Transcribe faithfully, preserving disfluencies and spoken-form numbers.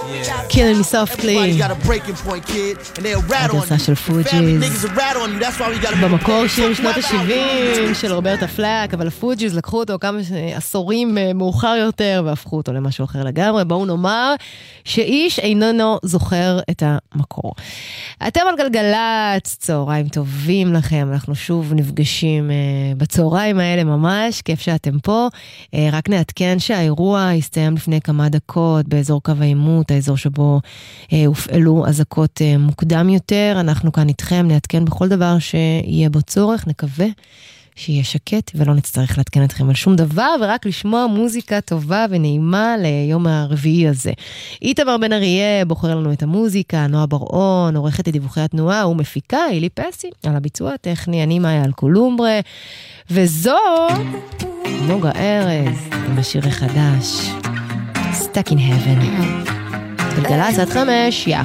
Killing Me Softly, הגרסה של פוג'יז, במקור שיר משנות ה-שבעים של רוברטה פלאק, אבל הפוג'יז לקחו אותו כמה עשורים מאוחר יותר והפכו אותו למשהו אחר לגמרי. בואו נאמר שאיש איננו זוכר את המקור. אתם על גלגלת, צהריים טובים לכם, אנחנו שוב נפגשים בצהריים האלה ממש, כיף שאתם פה. רק נעדכן שהאירוע הסתיים לפני כמה דקות באזור קו העימות, האזור שבו הופעלו אזעקות מוקדם יותר. אנחנו כאן איתכם, נעדכן בכל דבר שיהיה בו צורך, נקווה שיהיה שקט ולא נצטרך להתקן אתכם על שום דבר, ורק לשמוע מוזיקה טובה ונעימה ליום הרביעי הזה. איתמר בן אריה בוחר לנו את המוזיקה, נועה בר-און עורכת את דיווחי התנועה ומפיקה, אילי פסי על הביצוע הטכני, אני מאיה אלקולומברה, וזו נוגה ארז עם השיר החדש Stuck in Heaven. גלגלצ עד חמש, יא